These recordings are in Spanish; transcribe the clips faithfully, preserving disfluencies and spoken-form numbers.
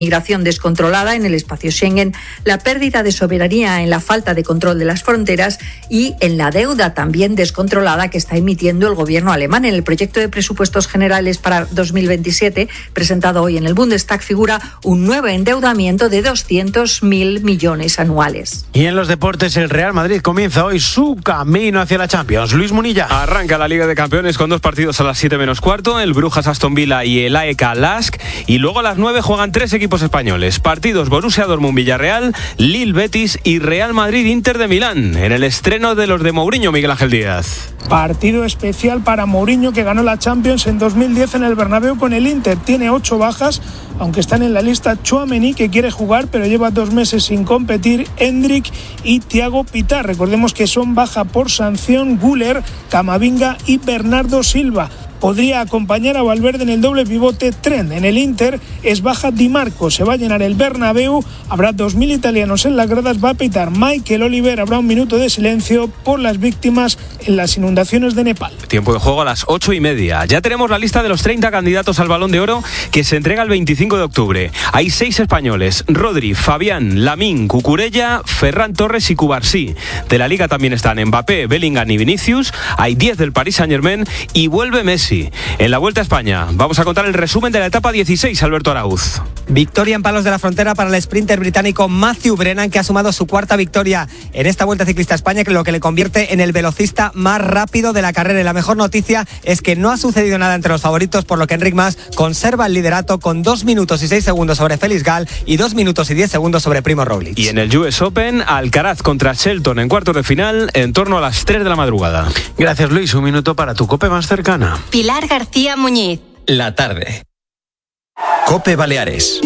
migración descontrolada en el espacio Schengen, la pérdida de soberanía en la falta de control de las fronteras y en la deuda también descontrolada que está emitiendo el gobierno alemán. En el proyecto de presupuestos generales para dos mil veintisiete, presentado hoy en el Bundestag, figura un nuevo endeudamiento de doscientos mil millones anuales. Y en los deportes, el Real Madrid comienza hoy su camino hacia la Champions. Luis Munilla. Arranca la Liga de Campeones con dos partidos a las siete menos cuarto, el Brujas Aston Villa y el A E K Lask, y luego a las nueve juegan tres equipos españoles. Partidos Borussia Dortmund Villarreal, Lille Betis y Real Madrid Inter de Milán, en el estreno de los de Mourinho. Miguel Ángel Díaz. Partido especial para Mourinho, que ganó la Champions en dos mil diez en el Bernabéu con el Inter. Tiene ocho bajas, aunque están en la lista Tchouaméni, que quiere jugar pero lleva dos meses sin competir, Endrick y Thiago Pitá. Recordemos que son baja por sanción Güler, Camavinga y Bernardo Silva. Podría acompañar a Valverde en el doble pivote Trent. En el Inter es baja Di Marco. Se va a llenar el Bernabéu. Habrá dos mil italianos en las gradas. Va a pitar Michael Oliver. Habrá un minuto de silencio por las víctimas en las inundaciones de Nepal. Tiempo de juego a las ocho y media. Ya tenemos la lista de los treinta candidatos al Balón de Oro, que se entrega el veinticinco de octubre. Hay seis españoles: Rodri, Fabián, Lamín, Cucurella, Ferran Torres y Cubarsí. De la Liga también están Mbappé, Bellingham y Vinicius. Hay diez del Paris Saint-Germain y vuelve Messi. En la Vuelta a España vamos a contar el resumen de la etapa dieciséis, Alberto Arauz. Victoria en Palos de la Frontera para el sprinter británico Matthew Brennan, que ha sumado su cuarta victoria en esta Vuelta Ciclista a España, que lo que le convierte en el velocista más rápido de la carrera. Y la mejor noticia es que no ha sucedido nada entre los favoritos, por lo que Enric Mas conserva el liderato con dos minutos y seis segundos sobre Félix Gal y dos minutos y diez segundos sobre Primo Roglic. Y en el U S Open, Alcaraz contra Shelton en cuartos de final, en torno a las tres de la madrugada. Gracias, Luis. Un minuto para tu COPE más cercana. Pilar García Muñiz. La tarde. COPE Baleares.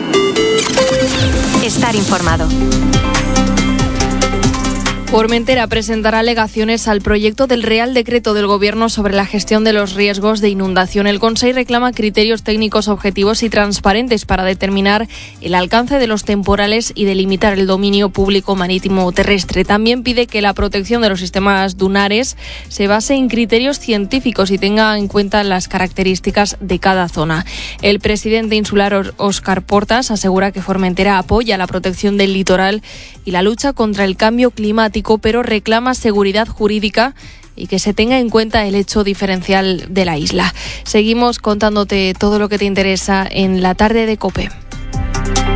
Estar informado. Formentera presentará alegaciones al proyecto del Real Decreto del Gobierno sobre la gestión de los riesgos de inundación. El Consell reclama criterios técnicos objetivos y transparentes para determinar el alcance de los temporales y delimitar el dominio público marítimo o terrestre. También pide que la protección de los sistemas dunares se base en criterios científicos y tenga en cuenta las características de cada zona. El presidente insular Óscar Portas asegura que Formentera apoya la protección del litoral y la lucha contra el cambio climático, pero reclama seguridad jurídica y que se tenga en cuenta el hecho diferencial de la isla. Seguimos contándote todo lo que te interesa en la tarde de COPE.